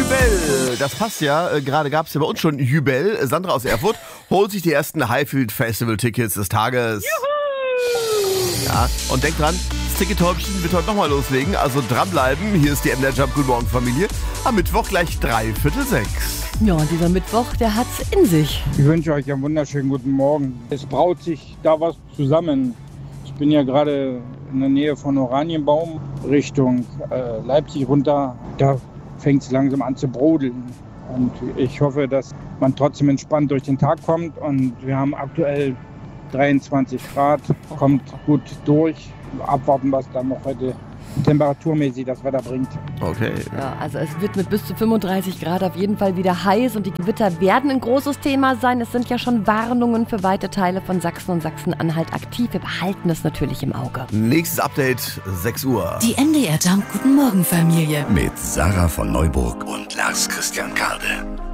Jubel, das passt ja. Gerade gab es ja bei uns schon Jubel. Sandra aus Erfurt holt sich die ersten Highfield Festival Tickets des Tages. Juhu! Ja, und denkt dran, das Ticket-Täubchen wird heute nochmal loslegen. Also dranbleiben. Hier ist die MDR Jump. Guten Morgen, Familie. Am Mittwoch gleich 5:45. Ja, und dieser Mittwoch, der hat's in sich. Ich wünsche euch einen wunderschönen guten Morgen. Es braut sich da was zusammen. Ich bin ja gerade in der Nähe von Oranienbaum Richtung Leipzig runter. Da fängt es langsam an zu brodeln. Und ich hoffe, dass man trotzdem entspannt durch den Tag kommt. Und wir haben aktuell 23 Grad, kommt gut durch. Abwarten, was dann noch heute temperaturmäßig das Wetter bringt. Okay. Ja, also es wird mit bis zu 35 Grad auf jeden Fall wieder heiß und die Gewitter werden ein großes Thema sein. Es sind ja schon Warnungen für weite Teile von Sachsen und Sachsen-Anhalt aktiv. Wir behalten das natürlich im Auge. Nächstes Update, 6 Uhr. Die MDR Jump Guten Morgen Familie. Mit Sarah von Neuburg und Lars Christian Kade.